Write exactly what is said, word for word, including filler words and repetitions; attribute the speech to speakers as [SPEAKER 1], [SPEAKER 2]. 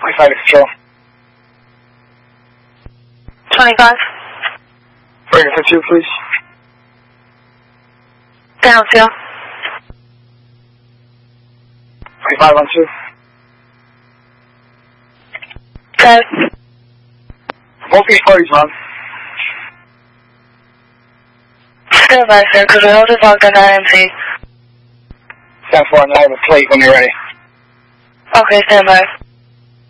[SPEAKER 1] twenty-five to control.
[SPEAKER 2] twenty-five.
[SPEAKER 1] Breaker for two, please.
[SPEAKER 2] Down two.
[SPEAKER 1] twenty-five on two.
[SPEAKER 2] Okay.
[SPEAKER 1] Both these parties on.
[SPEAKER 2] Stand by, sir, because we hold this locked on I M C.
[SPEAKER 1] Stand for, and I have a plate when you're ready.
[SPEAKER 2] Okay, stand by.